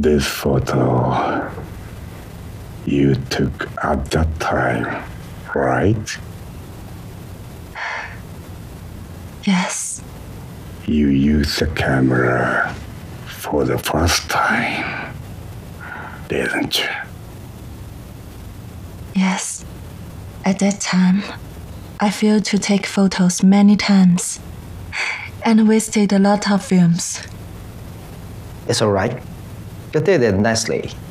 This photo you took at that time, right? Yes. You used the camera for the first time, didn't you? Yes. At that time, I failed to take photos many times and wasted a lot of films. It's alright. You did it nicely.